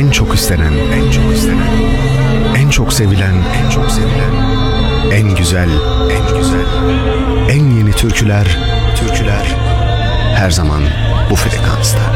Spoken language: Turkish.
en çok istenen, en çok istenen, en çok sevilen, en çok sevilen, en güzel, en güzel, en yeni türküler her zaman bu frekansta.